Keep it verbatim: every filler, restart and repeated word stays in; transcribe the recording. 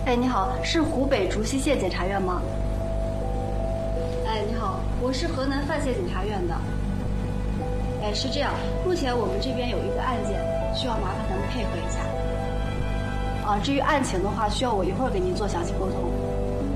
哎，你好，是湖北竹溪县检察院吗？哎，你好，我是河南范县检察院的。哎，是这样，目前我们这边有一个案件，需要麻烦咱们配合一下。啊，至于案情的话，需要我一会儿给您做详细沟通。